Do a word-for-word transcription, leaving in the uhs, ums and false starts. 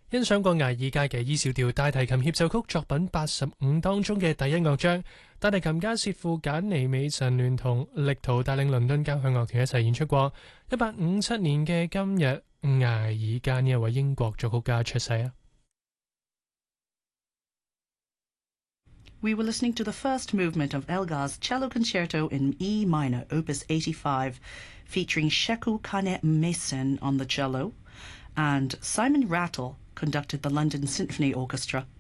欣賞過艾爾加嘅 E 小調大提琴協奏曲作品八十五當中嘅第一樂章，大提琴家薛庫簡尼美臣聯同力圖帶領倫敦交響樂團一齊演出過。一八五七年嘅今日，艾爾加呢一位英國作曲家出世啊。 We were listening to the first movement of Elgar's Cello Concerto in E minor, Opus eighty-five, featuring Sheku Kane Mason on the cello, and Simon Rattle conducted the London Symphony Orchestra.